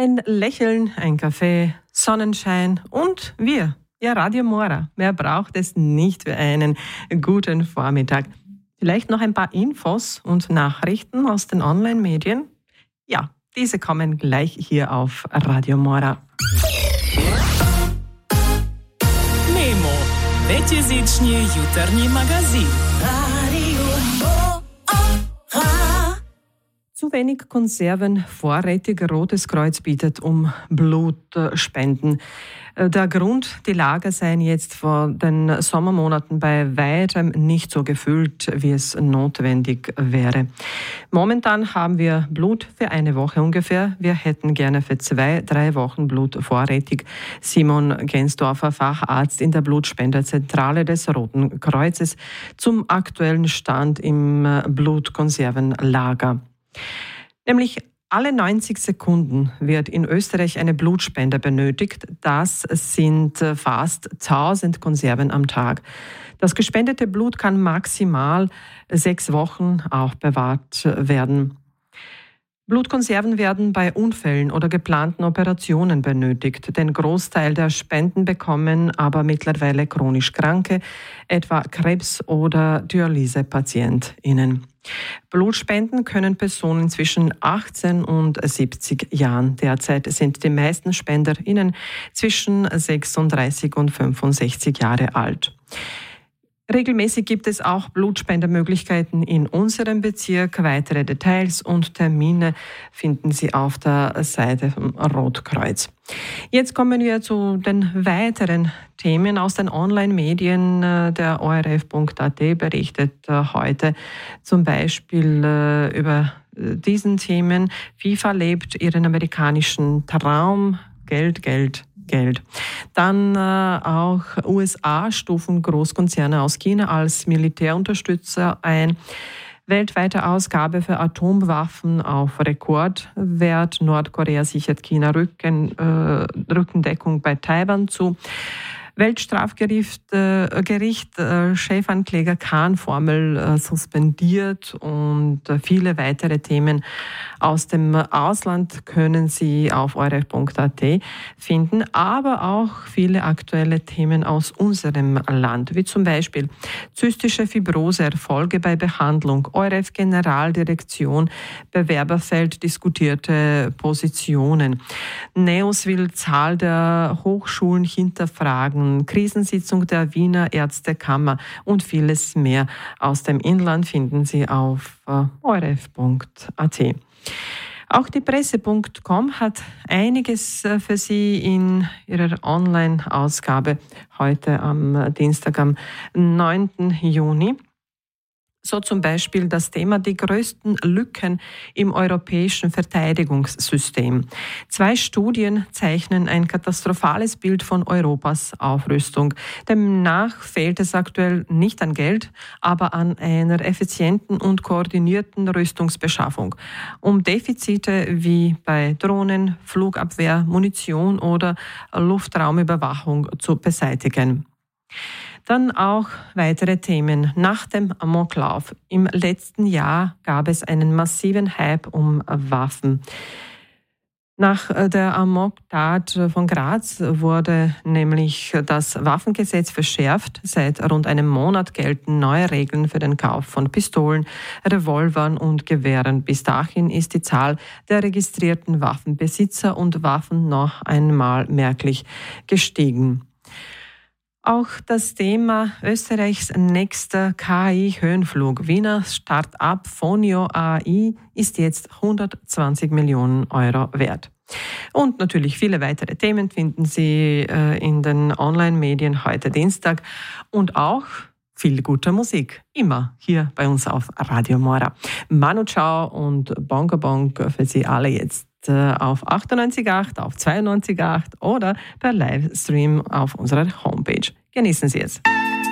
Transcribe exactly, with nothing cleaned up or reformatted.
Ein Lächeln, ein Kaffee, Sonnenschein und wir, ja Radio Mora. Mehr braucht es nicht für einen guten Vormittag. Vielleicht noch ein paar Infos und Nachrichten aus den Online-Medien? Ja, diese kommen gleich hier auf Radio Mora. Memo. Пятизичный jutarnji magazin. Zu wenig Konserven vorrätig. Rotes Kreuz bietet um Blutspenden. Der Grund, die Lager seien jetzt vor den Sommermonaten bei weitem nicht so gefüllt, wie es notwendig wäre. Momentan haben wir Blut für eine Woche ungefähr. Wir hätten gerne für zwei, drei Wochen Blut vorrätig. Simon Gensdorfer, Facharzt in der Blutspenderzentrale des Roten Kreuzes, zum aktuellen Stand im Blutkonservenlager. Nämlich alle neunzig Sekunden wird in Österreich eine Blutspende benötigt. Das sind fast tausend Konserven am Tag. Das gespendete Blut kann maximal sechs Wochen auch bewahrt werden. Blutkonserven werden bei Unfällen oder geplanten Operationen benötigt. Den Großteil der Spenden bekommen aber mittlerweile chronisch Kranke, etwa Krebs- oder Dialysepatientinnen. Blutspenden können Personen zwischen achtzehn und siebzig Jahren. Derzeit sind die meisten SpenderInnen zwischen sechsunddreißig und fünfundsechzig Jahre alt. Regelmäßig gibt es auch Blutspendermöglichkeiten in unserem Bezirk. Weitere Details und Termine finden Sie auf der Seite vom Rotkreuz. Jetzt kommen wir zu den weiteren Themen aus den Online-Medien. Der O R F Punkt A T berichtet heute zum Beispiel über diesen Themen. FIFA lebt ihren amerikanischen Traum. Geld, Geld, Geld. Dann äh, auch U S A stufen Großkonzerne aus China als Militärunterstützer ein. Weltweite Ausgabe für Atomwaffen auf Rekordwert. Nordkorea sichert China Rücken, äh, Rückendeckung bei Taiwan zu. Weltstrafgericht, äh, Gericht, äh, Chefankläger Khan-Formel äh, suspendiert und äh, viele weitere Themen aus dem Ausland können Sie auf O R F Punkt A T finden, aber auch viele aktuelle Themen aus unserem Land, wie zum Beispiel zystische Fibrose, Erfolge bei Behandlung, O R F Generaldirektion, Bewerberfeld diskutierte Positionen, NEOS will Zahl der Hochschulen hinterfragen, Krisensitzung der Wiener Ärztekammer und vieles mehr aus dem Inland finden Sie auf O R F Punkt A T. Auch die Presse Punkt com hat einiges für Sie in ihrer Online-Ausgabe heute am Dienstag, am neunten Juni. So zum Beispiel das Thema die größten Lücken im europäischen Verteidigungssystem. Zwei Studien zeichnen ein katastrophales Bild von Europas Aufrüstung. Demnach fehlt es aktuell nicht an Geld, aber an einer effizienten und koordinierten Rüstungsbeschaffung, um Defizite wie bei Drohnen, Flugabwehr, Munition oder Luftraumüberwachung zu beseitigen. Dann auch weitere Themen. Nach dem Amoklauf im letzten Jahr gab es einen massiven Hype um Waffen. Nach der Amoktat von Graz wurde nämlich das Waffengesetz verschärft. Seit rund einem Monat gelten neue Regeln für den Kauf von Pistolen, Revolvern und Gewehren. Bis dahin ist die Zahl der registrierten Waffenbesitzer und Waffen noch einmal merklich gestiegen. Auch das Thema Österreichs nächster K I-Höhenflug, Wiener Start-up Fonio A I, ist jetzt hundertzwanzig Millionen Euro wert. Und natürlich viele weitere Themen finden Sie äh, in den Online-Medien heute Dienstag und auch viel guter Musik, immer hier bei uns auf Radio Mora. Manu Ciao und Bongo Bongo für Sie alle jetzt auf achtundneunzig Komma acht, auf zweiundneunzig Komma acht oder per Livestream auf unserer Homepage. Genießen Sie es.